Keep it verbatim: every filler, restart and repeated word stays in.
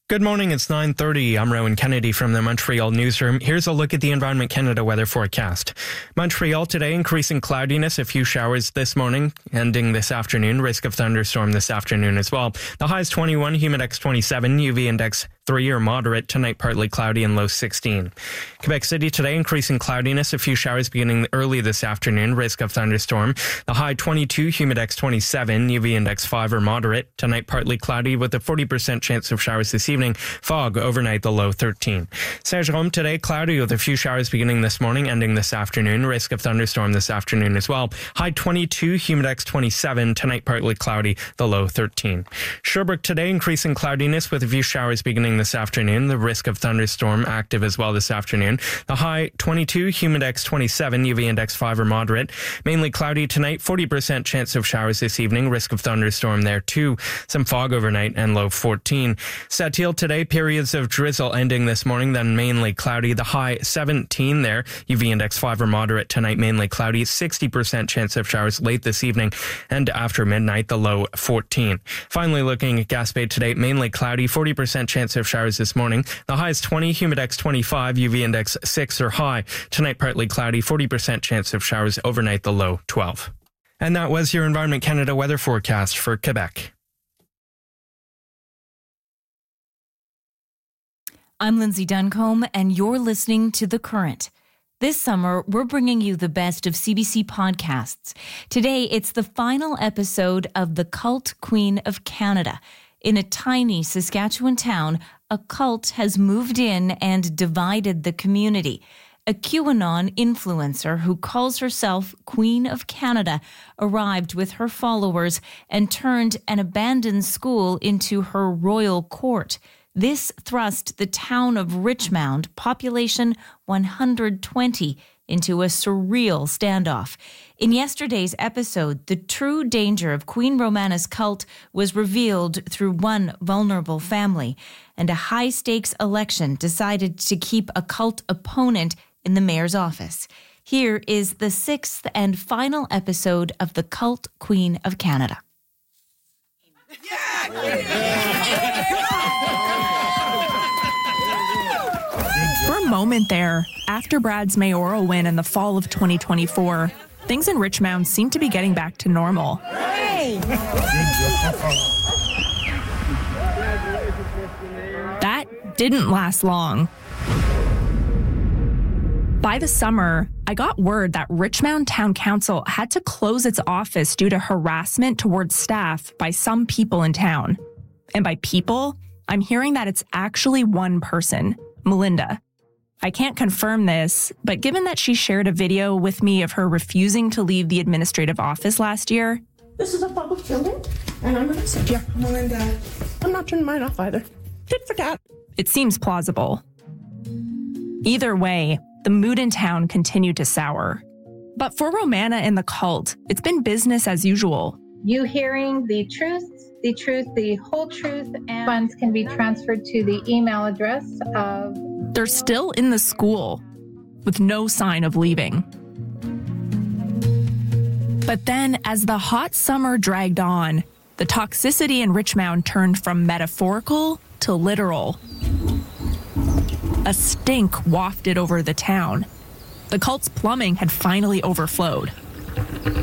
Good morning, it's nine thirty. I'm Rowan Kennedy from the Montreal Newsroom. Here's a look at the Environment Canada weather forecast. Montreal today, increasing cloudiness, a few showers this morning, ending this afternoon. Risk of thunderstorm this afternoon as well. The high is twenty-one, humidex twenty-seven, U V index three or moderate. Tonight, partly cloudy and low sixteen. Quebec City today, increasing cloudiness, a few showers beginning early this afternoon. Risk of thunderstorm. The high twenty-two, humidex twenty-seven, U V index five or moderate. Tonight, partly cloudy with a forty percent chance of showers this evening. Fog overnight, the low thirteen. Saint-Jérôme today, cloudy with a few showers beginning this morning, ending this afternoon. Risk of thunderstorm this afternoon as well. High twenty-two, humidex twenty-seven. Tonight, partly cloudy, the low thirteen. Sherbrooke today, increasing cloudiness with a few showers beginning this afternoon. The risk of thunderstorm active as well this afternoon. The high twenty-two, humidex twenty-seven, U V index five or moderate. Mainly cloudy tonight, forty percent chance of showers this evening. Risk of thunderstorm there too. Some fog overnight and low fourteen. Sept-Îles today, periods of drizzle ending this morning, then mainly cloudy. The high seventeen there. U V index five or moderate tonight, mainly cloudy. sixty percent chance of showers late this evening and after midnight, the low fourteen. Finally, looking at Gaspé today, mainly cloudy, forty percent chance of showers this morning. The high is twenty, humidex twenty-five, U V index six or high. Tonight, partly cloudy, forty percent chance of showers overnight, the low twelve. And that was your Environment Canada weather forecast for Quebec. I'm Lindsay Duncombe, and you're listening to The Current. This summer, we're bringing you the best of C B C podcasts. Today, it's the final episode of The Cult Queen of Canada. In a tiny Saskatchewan town, a cult has moved in and divided the community. A QAnon influencer who calls herself Queen of Canada arrived with her followers and turned an abandoned school into her royal court. This thrust the town of Richmond, population one hundred twenty, into a surreal standoff. In yesterday's episode, the true danger of Queen Romana's cult was revealed through one vulnerable family, and a high-stakes election decided to keep a cult opponent in the mayor's office. Here is the sixth and final episode of The Cult Queen of Canada. For a moment there, after Brad's mayoral win in the fall of twenty twenty-four, things in Richmond seemed to be getting back to normal. Hey! That didn't last long. By the summer, I got word that Richmond Town Council had to close its office due to harassment towards staff by some people in town. And by people, I'm hearing that it's actually one person, Melinda. I can't confirm this, but given that she shared a video with me of her refusing to leave the administrative office last year... This is a public building, and I'm going to sit here, Melinda. I'm not turning mine off either. Tit for tat. It seems plausible. Either way, the mood in town continued to sour. But for Romana and the cult, it's been business as usual. You hearing the truth, the truth, the whole truth, and funds can be transferred to the email address of... They're still in the school, with no sign of leaving. But then, as the hot summer dragged on, the toxicity in Richmond turned from metaphorical to literal. A stink wafted over the town. The cult's plumbing had finally overflowed.